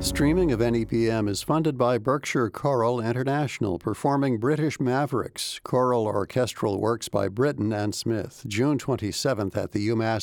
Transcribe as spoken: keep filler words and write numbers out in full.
Streaming of N E P M is funded by Berkshire Choral International, performing British Mavericks, choral orchestral works by Britten and Smith, June twenty-seventh at the UMass